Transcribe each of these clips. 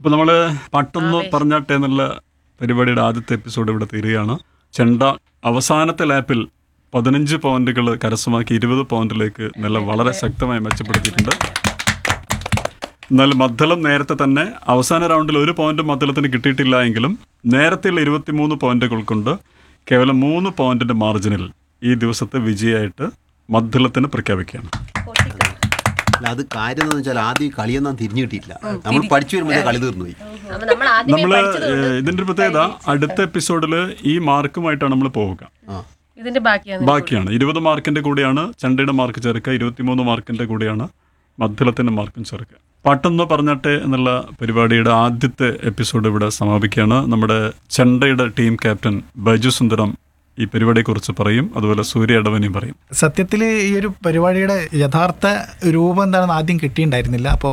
അപ്പോൾ നമ്മൾ പാട്ടൊന്ന് പറഞ്ഞാട്ടെ എന്നുള്ള പരിപാടിയുടെ ആദ്യത്തെ എപ്പിസോഡ് ഇവിടെ തീരുകയാണ്. ചെണ്ട അവസാനത്തെ ലാപ്പിൽ 15 പോയിന്റുകൾ കരസ്ഥമാക്കി 20 പോയിന്റിലേക്ക് നില വളരെ ശക്തമായി മെച്ചപ്പെടുത്തിയിട്ടുണ്ട്. എന്നാൽ മദ്ദളം നേരത്തെ തന്നെ അവസാന റൗണ്ടിൽ 1 പോയിന്റ് മദ്ദളത്തിന് കിട്ടിയിട്ടില്ല എങ്കിലും നേരത്തെയുള്ള 23 പോയിന്റുകൾ കൊണ്ട് കേവലം 3 പോയിന്റിന്റെ മാർജിനിൽ ഈ ദിവസത്തെ വിജയമായിട്ട് മദ്ദളത്തിന് പ്രഖ്യാപിക്കുകയാണ്. അത് കാര്യം എന്ന് വെച്ചാൽ ആദ്യം കളിയൊന്നും തിരിഞ്ഞു കിട്ടിയില്ല. നമ്മൾ പഠിച്ചു വരുമ്പോൾ കളി തീർന്നു പോയി. നമ്മള് ഇതിന്റെ ഒരു പ്രത്യേകത, അടുത്ത എപ്പിസോഡിൽ ഈ മാർക്കുമായിട്ടാണ് നമ്മൾ പോവുക. ഇതിന്റെ ബാക്കിയാണ് 20 മാർക്കിന്റെ കൂടെയാണ് ചെണ്ടയുടെ മാർക്ക് ചേർക്കുക, 23 മാർക്കിന്റെ കൂടെയാണ് മദ്ദളത്തിന്റെ മാർക്കും ചേർക്കുക. പാട്ടൊന്ന് പറഞ്ഞാട്ടെ എന്നുള്ള പരിപാടിയുടെ ആദ്യത്തെ എപ്പിസോഡ് ഇവിടെ സമാപിക്കുകയാണ്. നമ്മുടെ ചെണ്ടയുടെ ടീം ക്യാപ്റ്റൻ ബൈജു സുന്ദരം ഈ പരിപാടിയെക്കുറിച്ച് പറയും, അതുപോലെ സൂര്യ ഇടവനെയും പറയും. സത്യത്തിൽ ഈ ഒരു പരിപാടിയുടെ യഥാർത്ഥ രൂപം എന്താണെന്ന് ആദ്യം കിട്ടിയിട്ടുണ്ടായിരുന്നില്ല. അപ്പോൾ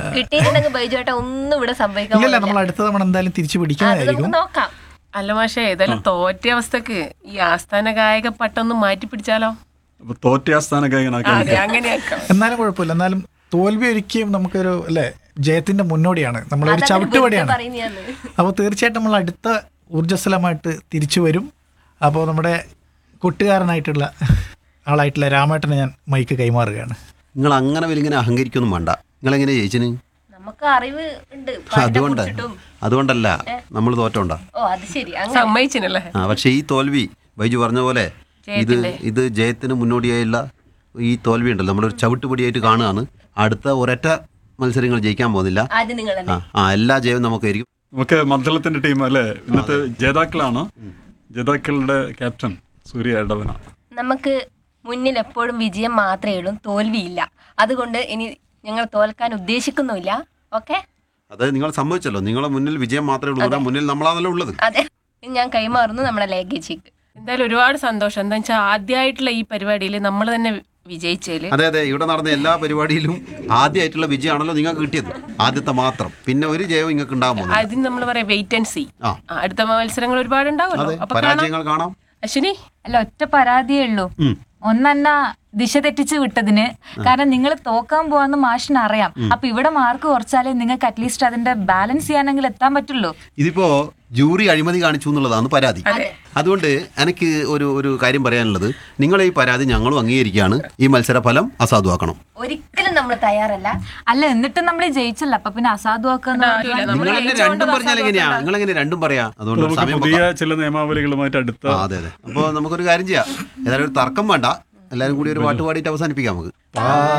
ഇല്ലല്ല, നമ്മൾ അടുത്ത തവണ എന്തായാലും തിരിച്ചു പിടിക്കുന്നതായിരിക്കും. അല്ല മാഷേ, ഏതായാലും തോറ്റ അവസ്ഥക്ക് ഈ ആസ്ഥാന ഗായക പട്ടൊന്ന് മാറ്റി പിടിച്ചാലോ? തോറ്റ ആസ്ഥാന ഗായകനാക്കാം, എന്നാലും കുഴപ്പമില്ല. എന്നാലും തോൽവി ഒരിക്കലും നമുക്കൊരു അല്ലേ ജയത്തിന്റെ മുന്നോടിയാണ്, നമ്മളൊരു ചവിട്ടുപടിയാണ്. അപ്പോൾ തീർച്ചയായിട്ടും നമ്മൾ അടുത്ത ഊർജ്ജസ്വലമായിട്ട് തിരിച്ചു വരും. അപ്പോൾ നമ്മുടെ കൂട്ടുകാരനായിട്ടുള്ള ആളായിട്ടുള്ള രാമേട്ടനെ ഞാൻ മൈക്ക് കൈമാറുകയാണ്. നിങ്ങൾ അങ്ങനെ വലിയ അഹങ്കരിക്കൊന്നും വേണ്ട. നിങ്ങളെങ്ങനെ ജയിച്ചിന്? നമുക്ക് അറിവ് ഉണ്ട്. അതുകൊണ്ടല്ല നമ്മൾ തോറ്റോണ്ടാ. പക്ഷെ ഈ തോൽവി ബൈജു പറഞ്ഞ പോലെ ഇത് ജയത്തിന് മുന്നോടിയായുള്ള ഈ തോൽവി ഉണ്ടല്ലോ, നമ്മളൊരു ചവിട്ടുപടിയായിട്ട് കാണുകയാണ്. അടുത്ത ഒരൊറ്റ മത്സരങ്ങൾ ജയിക്കാൻ പോകുന്നില്ല. എല്ലാ ജയവും നമുക്കായിരിക്കും. നമുക്ക് മദ്ദളത്തിന്റെ ടീം അല്ലേ ഇന്നത്തെ ജേതാക്കളാണ്. ജേതാക്കളുടെ ക്യാപ്റ്റൻ സൂര്യ ഇടവന. നമുക്ക് മുന്നിൽ എപ്പോഴും വിജയം മാത്രമേ ഉള്ളൂ, തോൽവിയില്ല. അതുകൊണ്ട് ഇനി ഞങ്ങൾ തോൽക്കാൻ ഉദ്ദേശിക്കുന്നുമില്ല. ഓക്കെ, അത് നിങ്ങൾ സമ്മതിച്ചല്ലോ. നിങ്ങളെ മുന്നിൽ വിജയം മാത്രമേ ഉള്ളൂ, മുന്നിൽ നമ്മളാണല്ലോ ഉള്ളത്. അതെ, ഞാൻ കൈമാറുന്നു നമ്മുടെ ലേഖേച്ചിക്ക്. എന്തായാലും ഒരുപാട് സന്തോഷം. എന്താ വെച്ചാൽ ആദ്യമായിട്ടുള്ള ഈ പരിപാടിയിൽ നമ്മൾ തന്നെ വിജയിച്ചതില്. അതെ, ഇവിടെ നടന്ന എല്ലാ പരിപാടിയിലും ആദ്യമായിട്ടുള്ള വിജയമാണല്ലോ നിങ്ങൾക്ക് കിട്ടിയത്, ആദ്യത്തെ മാത്രം. പിന്നെ ഒരു ജയവും നിങ്ങൾക്ക് ഉണ്ടാകുമോ? അതിന് നമ്മൾ പറയാം വെയിറ്റ് ആൻഡ് സീ. അടുത്ത മത്സരങ്ങൾ ഒരുപാട് ഉണ്ടാവുമല്ലോ, പരാജയങ്ങൾ കാണാം. അശ്വിനി, അല്ല, ഒറ്റ പരാതിയേ ഉള്ളൂ. ഒന്നെന്ന ദിശ തെറ്റിച്ച് വിട്ടതിന്. കാരണം നിങ്ങൾ തോക്കാൻ പോവാന്ന് മാഷിന് അറിയാം. അപ്പൊ ഇവിടെ മാർക്ക് കുറച്ചാലേ നിങ്ങൾക്ക് അറ്റ്ലീസ്റ്റ് അതിന്റെ ബാലൻസ് ചെയ്യാനെങ്കിലും എത്താൻ പറ്റുള്ളൂ. ഇതിപ്പോ ജൂറി അഴിമതി കാണിച്ചു എന്നുള്ളതാണ് പരാതി. അതുകൊണ്ട് എനിക്ക് ഒരു കാര്യം പറയാനുള്ളത്, നിങ്ങളെ ഈ പരാതി ഞങ്ങളും അംഗീകരിക്കുകയാണ്. ഈ മത്സരഫലം അസാധുവാക്കണം. ഒരിക്കലും നമ്മൾ തയ്യാറല്ല. അല്ല, എന്നിട്ടും നമ്മൾ ജയിച്ചല്ല, അപ്പൊ പിന്നെ അസാധുവാക്കുന്ന രണ്ടും പറഞ്ഞാൽ എങ്ങനെയാ? നിങ്ങളെങ്ങനെ രണ്ടും പറയാ? അതുകൊണ്ട് പുതിയ ചില നിയമാവലികളുമായിട്ട് അടുത്ത. അതെ. അപ്പോൾ നമുക്കൊരു കാര്യം ചെയ്യാം. ഏതായാലും ഒരു തർക്കം വേണ്ട, എല്ലാവരും കൂടി ഒരു പാട്ട് പാടിയിട്ട് അവസാനിപ്പിക്കാം നമുക്ക്.